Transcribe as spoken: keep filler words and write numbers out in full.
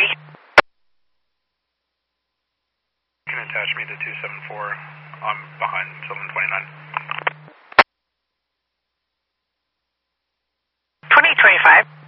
three. You can attach me to two seven four. I'm behind seven twenty-nine. twenty twenty-five.